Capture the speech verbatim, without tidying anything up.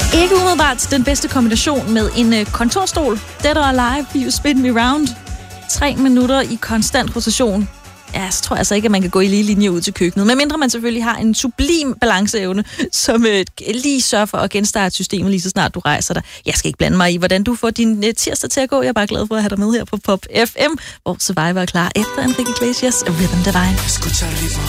Ikke umiddelbart den bedste kombination med en uh, kontorstol. Dead or Alive, You Spin Me Round. Tre minutter i konstant rotation. Ja, så tror jeg altså ikke, at man kan gå i lige linje ud til køkkenet. Medmindre man selvfølgelig har en sublim balanceevne, som uh, lige sørger for at genstarte systemet lige så snart du rejser dig. Jeg skal ikke blande mig i, hvordan du får din uh, tirsdag til at gå. Jeg er bare glad for at have dig med her på Pop F M, hvor Survivor er klar efter Enrique Iglesias Rhythm Divine.